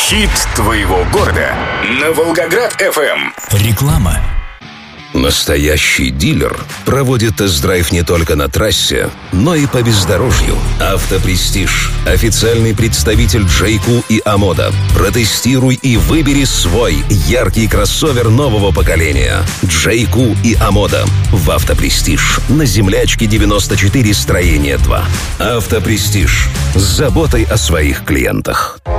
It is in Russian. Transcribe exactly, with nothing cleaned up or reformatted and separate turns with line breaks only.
Хит твоего города на Волгоград эф эм.
Реклама.
Настоящий дилер проводит тест-драйв не только на трассе, но и по бездорожью. «Автопрестиж» – официальный представитель Джейку и Амода. Протестируй и выбери свой яркий кроссовер нового поколения. Джейку и Амода в «Автопрестиж» на Землячке девяносто четыре, строение два. «Автопрестиж» с заботой о своих клиентах.